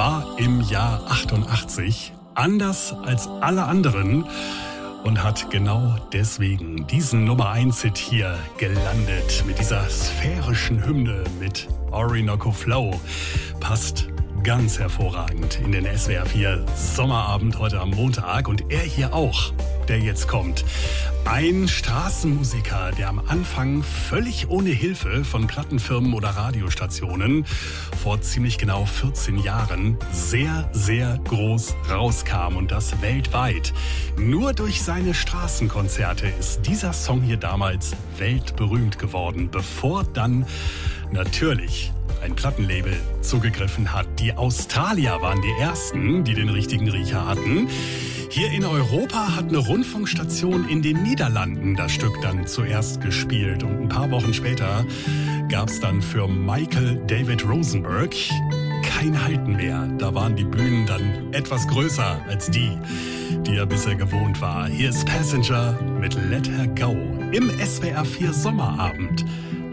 war im Jahr 88 anders als alle anderen und hat genau deswegen diesen Nummer-1-Hit hier gelandet mit dieser sphärischen Hymne mit Orinoco Flow. Passt ganz hervorragend in den SWR 4 Sommerabend heute am Montag und er hier auch, der jetzt kommt. Ein Straßenmusiker, der am Anfang völlig ohne Hilfe von Plattenfirmen oder Radiostationen vor ziemlich genau 14 Jahren sehr, sehr groß rauskam und das weltweit. Nur durch seine Straßenkonzerte ist dieser Song hier damals weltberühmt geworden, bevor dann natürlich ein Plattenlabel zugegriffen hat. Die Australier waren die ersten, die den richtigen Riecher hatten. Hier in Europa hat eine Rundfunkstation in den Niederlanden das Stück dann zuerst gespielt. Und ein paar Wochen später gab es dann für Michael David Rosenberg kein Halten mehr. Da waren die Bühnen dann etwas größer als die er bisher gewohnt war. Hier ist Passenger mit Let Her Go im SWR 4 Sommerabend